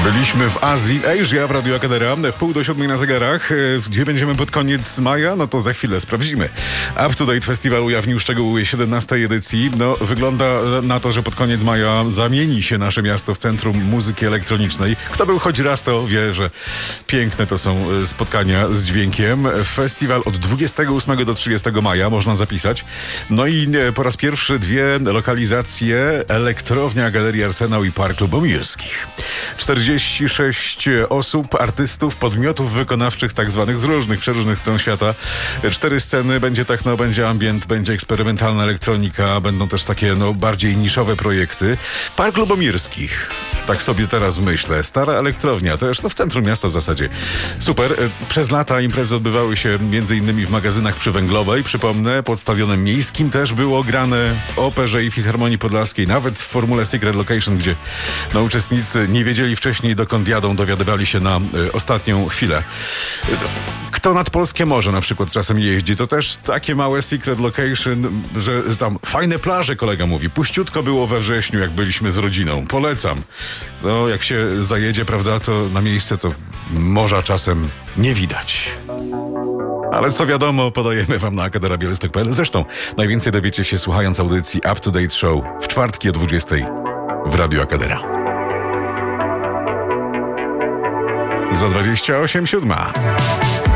Byliśmy w Azji, Asia w Radiu Akadera, w 6:30 na zegarach. Gdzie będziemy pod koniec maja? No to za chwilę sprawdzimy. Up to Date Festival ujawnił szczegóły 17. edycji. No, wygląda na to, że pod koniec maja zamieni się nasze miasto w centrum muzyki elektronicznej. Kto był choć raz, to wie, że piękne to są spotkania z dźwiękiem. Festiwal od 28 do 30 maja można zapisać. No i po raz pierwszy dwie lokalizacje: Elektrownia, Galerii Arsenał i Park Lubomirskich. 46 osób, artystów, podmiotów wykonawczych, tak zwanych, z przeróżnych stron świata. 4 sceny, będzie techno, będzie ambient, będzie eksperymentalna elektronika, będą też takie bardziej niszowe projekty. Park Lubomirskich, tak sobie teraz myślę. Stara elektrownia, też w centrum miasta w zasadzie. Super. Przez lata imprezy odbywały się m.in. w magazynach przy Węglowej. Przypomnę, pod Stadionem Miejskim też było grane, w Operze i Filharmonii Podlaskiej, nawet w formule Secret Location, gdzie uczestnicy nie wiedzieli wcześniej, dokąd jadą, dowiadywali się na ostatnią chwilę. Kto nad polskie morze na przykład czasem jeździ, to też takie małe Secret Location, że tam fajne plaże, kolega mówi. Puściutko było we wrześniu, jak byliśmy z rodziną. Polecam. No, jak się zajedzie, prawda, to na miejsce to morza czasem nie widać. Ale co wiadomo, podajemy wam na akaderabiałystok.pl. Zresztą najwięcej dowiecie się, słuchając audycji Up to Date Show w czwartki o 20 w Radiu Akadera. Za 28:07.